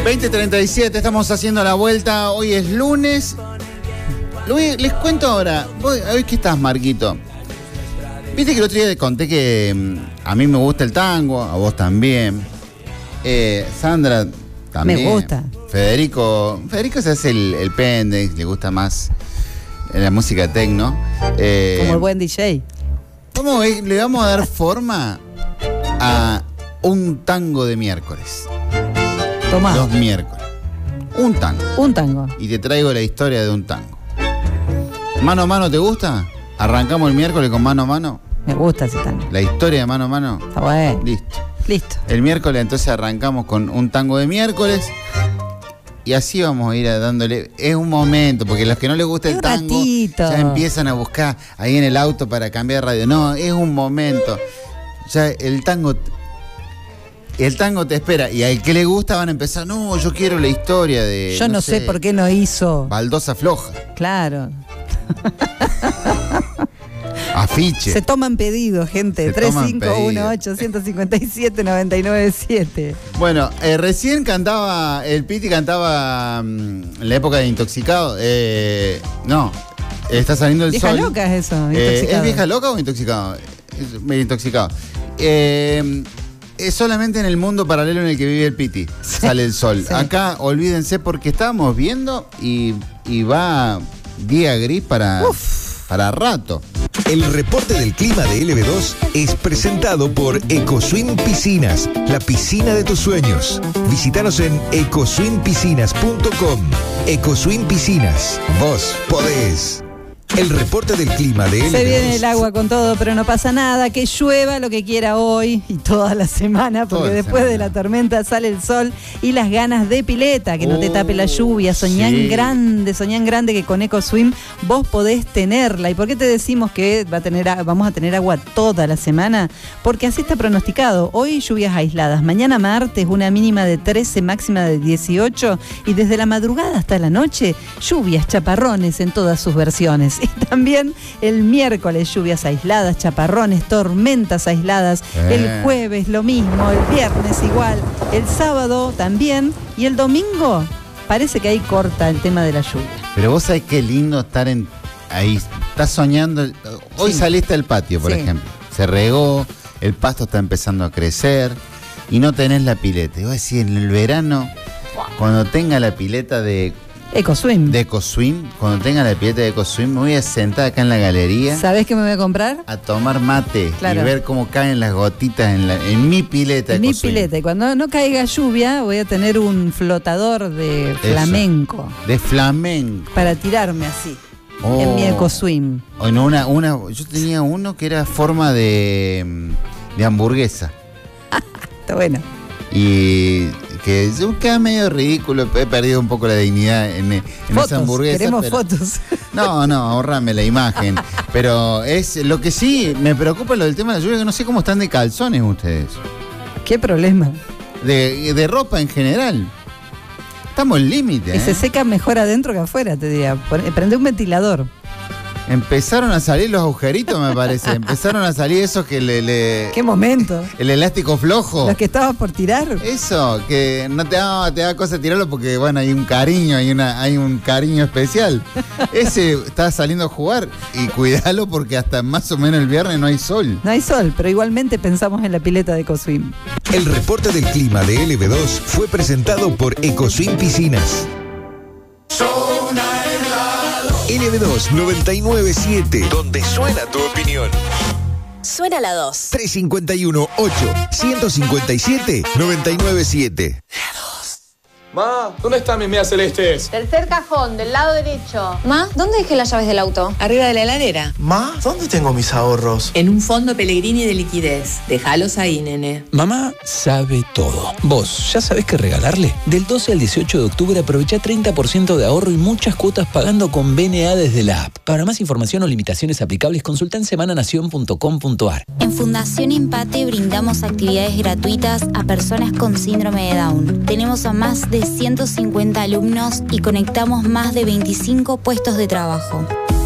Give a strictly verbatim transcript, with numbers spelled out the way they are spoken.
veinte treinta y siete, estamos haciendo la vuelta. Hoy es lunes. Les cuento ahora. Hoy que estás, Marquito. Viste que el otro día te conté que a mí me gusta el tango, a vos también. Eh, Sandra también. Me gusta. Federico. Federico se hace el, el pendex, le gusta más la música techno. Eh, Como el buen D J. ¿Cómo le vamos a dar forma a un tango de miércoles? Tomá. Los miércoles. Un tango. Un tango. Y te traigo la historia de un tango. ¿Mano a mano te gusta? ¿Arrancamos el miércoles con mano a mano? Me gusta ese tango. La historia de mano a mano. Está bueno. Listo. Listo. El miércoles entonces arrancamos con un tango de miércoles. Y así vamos a ir dándole. Es un momento, porque los que no les gusta el un tango ratito. ya empiezan a buscar ahí en el auto para cambiar de radio. No, es un momento. Ya el tango. El tango te espera. Y al que le gusta van a empezar. No, yo quiero la historia de. Yo no, no sé, sé por qué no hizo. Baldosa floja. Claro. Afiche. Se toman pedidos, gente. tres cinco uno ocho, cinco cinco siete, nueve nueve siete. Bueno, eh, recién cantaba, el Piti cantaba en um, la época de Intoxicado. Eh, no, está saliendo el vieja sol. ¿Vieja loca es eso? Eh, ¿Es vieja loca o intoxicado? Es medio intoxicado. Eh, es solamente en el mundo paralelo en el que vive el Piti. Sí, sale el sol. Sí. Acá, olvídense, porque estábamos viendo y, y va día gris para, para rato. El reporte del clima de L B dos es presentado por EcoSwim Piscinas, la piscina de tus sueños. Visítanos en ecoswim piscinas punto com. EcoSwim Piscinas, vos podés. El reporte del clima de L B dos. Se viene el agua con todo, pero no pasa nada. Que llueva lo que quiera hoy y toda la semana, porque toda después semana. de la tormenta sale el sol y las ganas de pileta, que no oh, te tape la lluvia. Soñá en sí. grande, soñá en grande que con EcoSwim vos podés tenerla. ¿Y por qué te decimos que va a tener, vamos a tener agua toda la semana? Porque así está pronosticado. Hoy lluvias aisladas, mañana martes una mínima de trece, máxima de dieciocho, y desde la madrugada hasta la noche lluvias, chaparrones en todas sus versiones. Y también el miércoles lluvias aisladas, chaparrones, tormentas aisladas. Eh. El jueves lo mismo, el viernes igual, el sábado también, y el domingo parece que ahí corta el tema de la lluvia. Pero vos sabés qué lindo estar en ahí, estás soñando. Hoy sí. Saliste al patio, por sí. ejemplo, se regó, el pasto está empezando a crecer y no tenés la pileta. Y vos decís, en el verano, cuando tenga la pileta de EcoSwim. De EcoSwim, cuando tenga la pileta de EcoSwim, me voy a sentar acá en la galería. ¿Sabés qué me voy a comprar? A tomar mate, claro. Y ver cómo caen las gotitas en, la, en mi pileta. En mi pileta. Y cuando no caiga lluvia, voy a tener un flotador de Eso. flamenco. De flamenco. Para tirarme así. Oh. En mi EcoSwim. O no, una, una, yo tenía uno que era forma de, de hamburguesa. Está bueno. Y que queda medio ridículo, he perdido un poco la dignidad en, en fotos, esa hamburguesa. Queremos pero, fotos. No, no, ahorrame la imagen. Pero es lo que sí me preocupa lo del tema de la lluvia, que no sé cómo están de calzones ustedes. ¿Qué problema? De, de ropa en general. Estamos al límite. Y ¿eh? se seca mejor adentro que afuera, te diría. Prende un ventilador. Empezaron a salir los agujeritos, me parece. Empezaron a salir esos que le... le ¿Qué momento? El elástico flojo. Los que estabas por tirar. Eso, que no te da, te da cosa tirarlo porque, bueno, hay un cariño, hay, una, hay un cariño especial. Ese está saliendo a jugar y cuidalo porque hasta más o menos el viernes no hay sol. No hay sol, pero igualmente pensamos en la pileta de EcoSwim. El reporte del clima de L B dos fue presentado por EcoSwim Piscinas. L B dos noventa y nueve punto siete, donde suena tu opinión. Suena la dos. tres cinco uno ocho, uno cinco siete, nueve nueve siete. Ma, ¿dónde están mis medias celestes? Tercer cajón, del lado derecho. Ma, ¿dónde dejé las llaves del auto? Arriba de la heladera. Ma, ¿dónde tengo mis ahorros? En un fondo Pellegrini de liquidez. Déjalos ahí, nene. Mamá sabe todo. ¿Vos ya sabés qué regalarle? Del doce al dieciocho de octubre aprovecha treinta por ciento de ahorro y muchas cuotas pagando con B N A desde la app. Para más información o limitaciones aplicables, consulta en semana nación punto com punto a r. En Fundación Empate brindamos actividades gratuitas a personas con síndrome de Down. Tenemos a más de ciento cincuenta alumnos y conectamos más de veinticinco puestos de trabajo.